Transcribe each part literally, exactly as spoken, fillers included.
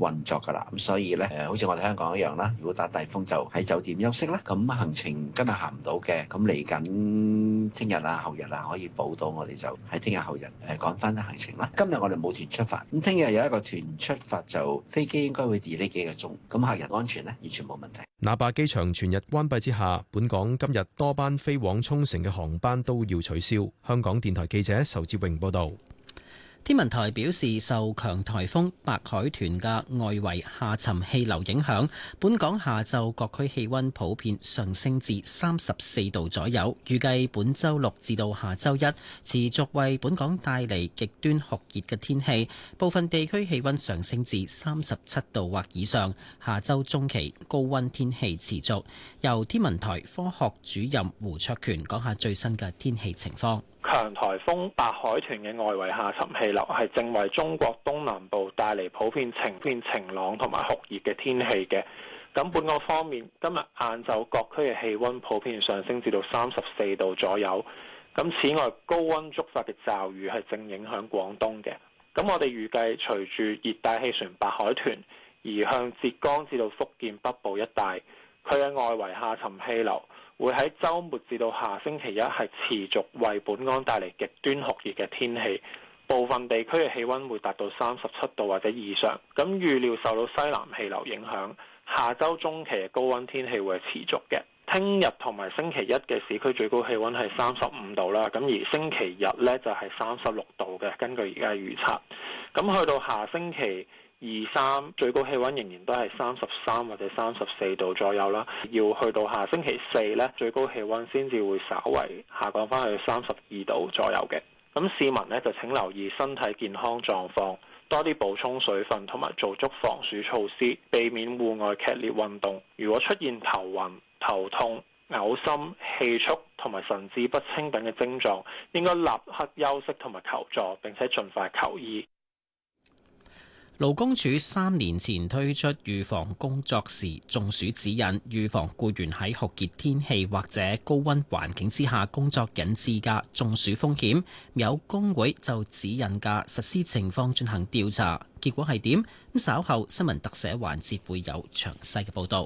運作㗎啦。咁所以咧，誒好似我哋香港一樣啦，如果打大風就喺酒店休息啦。咁行程今日行唔到嘅，咁嚟緊聽日啊、後日啊可以補到，我哋就喺聽日後日誒趕翻行程啦。今日我哋冇團出發，咁聽日有一個團出發，就飛機應該會 delay 幾個鐘，咁客人安全咧完全冇問題。 那霸機場全日關閉之下，本港今日多班飛往沖繩嘅航班都要取消。香港電台記者仇志榮報道。 天文台表示，受強颱風白海豚嘅外圍下沉氣流影響，本港下晝各區氣溫普遍上升至三十四度左右。預計本週六至到下週一持續為本港帶嚟極端酷熱嘅天氣，部分地區氣溫上升至三十七度或以上。下週中期高溫天氣持續。由天文台科學主任胡卓權講下最新嘅天氣情況。 強颱風白海豚嘅外圍下沉氣流係正為中國東南部帶嚟普遍晴片晴朗同埋酷熱嘅天氣嘅。咁本港方面，今日晏晝各區嘅氣溫普遍上升至到三十四度左右。咁此外，高溫觸發嘅驟雨係正影響廣東嘅。咁我哋預計隨住熱帶氣旋白海豚移向浙江至到福建北部一帶，佢嘅外圍下沉氣流會喺週末至到下星期一係持續為本港帶嚟極端酷熱嘅天氣，部分地區嘅氣溫會達到三十七度或者以上。咁預料受到西南氣流影響，下週中期嘅高溫天氣會係持續嘅。聽日同埋星期一嘅市區最高氣溫係三十五度啦，咁而星期日呢就係三十六度嘅，根據而家預測。咁去到下星期二三最高氣溫仍然都係三十三或者三十四度左右啦，要去到下星期四呢，最高氣溫先至會稍為下降翻去三十二度左右嘅。咁市民呢，就請留意身體健康狀況，多啲補充水分同埋做足防暑措施，避免戶外劇烈運動。如果出現頭暈、頭痛、嘔心、氣促同埋神志不清等嘅症狀，應該立刻休息同埋求助，並且盡快求醫。 勞工處三年前推出預防工作時中暑指引，預防僱員喺酷熱天氣或者高溫環境之下工作引致嘅中暑風險。有工會就指引嘅實施情況進行調查，結果係點？咁稍後新聞特寫環節會有詳細嘅報導。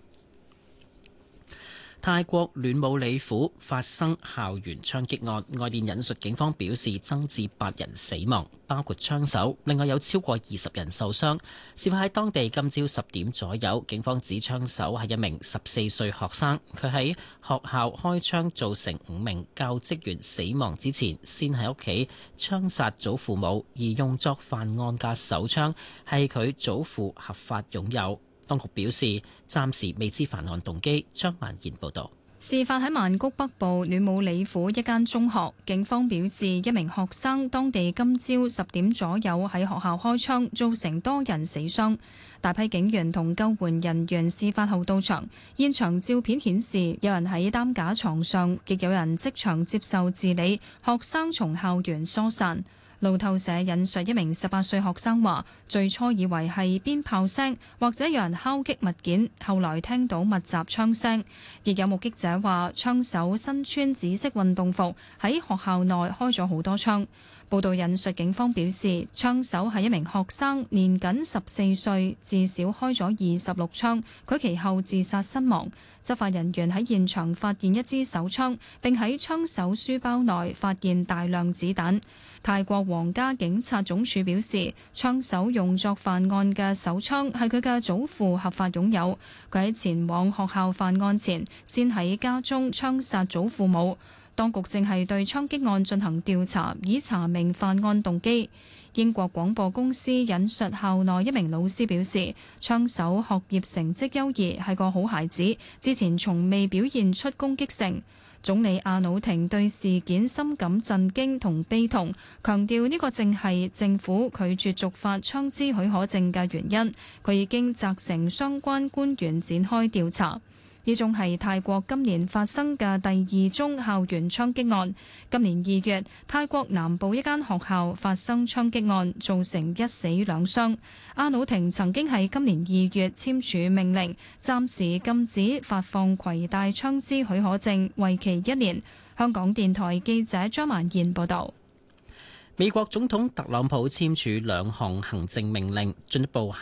泰國暖武里府發生校園槍擊案，外電引述警方表示增至八人死亡，包括槍手，另外有超過二十人受傷。事發喺當地今朝十點左右，警方指槍手係一名十四歲學生，佢喺學校開槍造成五名教職員死亡之前，先喺屋企槍殺祖父母，而用作犯案嘅手槍係佢祖父合法擁有。當局表示，暫時未知犯案動機。張曼賢報導。 事發喺曼谷北部暖武里府一間中學，警方表示一名學生當地今朝十點左右喺學校開槍，造成多人死傷。大批警員同救援人員事發後到場，現場照片顯示有人喺擔架床上，亦有人即場接受治理，學生從校園疏散。路透社引述一名十八歲學生話，最初以為係鞭炮聲或者有人敲擊物件，後來聽到密集槍聲。亦有目擊者話，槍手身穿紫色運動服，喺學校內開咗好多槍。報道引述警方表示，槍手係一名學生，年僅十四歲，至少開咗二十六槍，佢其後自殺身亡。執法人員喺現場發現一支手槍，並喺槍手書包內發現大量子彈。泰國皇家警察總署表示，槍手用作犯案嘅手槍係佢嘅祖父合法擁有，佢喺前往學校犯案前，先喺家中槍殺祖父母。當局正係對槍擊案進行調查，以查明犯案動機。英國廣播公司引述校內一名老師表示，槍手學業成績優異，係個好孩子，之前從未表現出攻擊性。總理阿努廷對事件深感震驚同悲痛，強調呢個正係政府拒絕續發槍支許可證嘅原因。佢已經責成相關官員展開調查。呢宗係泰國今年發生嘅第二宗校園槍擊案。今年二月，泰國南部一間學校發生槍擊案，造成一死兩傷。阿努廷曾經喺今年二月簽署命令，暫時禁止發放攜帶槍支許可證，為期一年。香港電台記者張曼燕報導。 美國總統特朗普簽署兩項行政命令，進一步